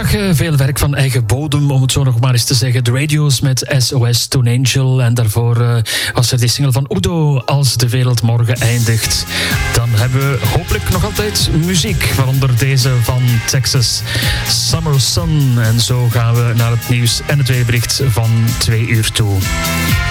Vandaag veel werk van eigen bodem, om het zo nog maar eens te zeggen. De Radio's met SOS Toon Angel. En daarvoor was er die single van Udo, Als de wereld morgen eindigt. Dan hebben we hopelijk nog altijd muziek, waaronder deze van Texas, Summer Sun. En zo gaan we naar het nieuws en het weerbericht van 2 uur toe.